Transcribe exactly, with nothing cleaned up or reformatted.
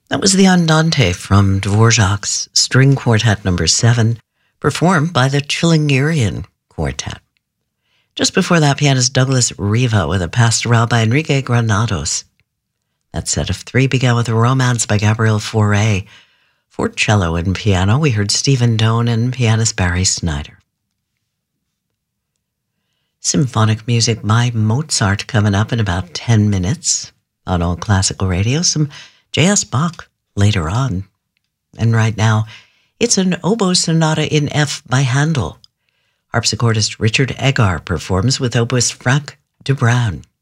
That was the Andante from Dvorak's String Quartet number seven, performed by the Chilingirian Quartet. Just before that, pianist Douglas Riva with a Pastoral by Enrique Granados. That set of three began with a Romance by Gabriel Fauré. For cello and piano, we heard Stephen Doane and pianist Barry Snyder. Symphonic music by Mozart coming up in about ten minutes on All Classical Radio. Some J S Bach later on. And right now, it's an oboe sonata in F by Handel. Harpsichordist Richard Egar performs with oboist Frank de Bruin.